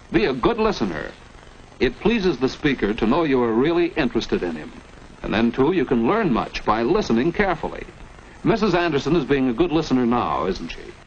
Be a good listener. It pleases the speaker to know you are really interested in him. And then, too, you can learn much by listening carefully. Mrs. Anderson is being a good listener now, isn't she?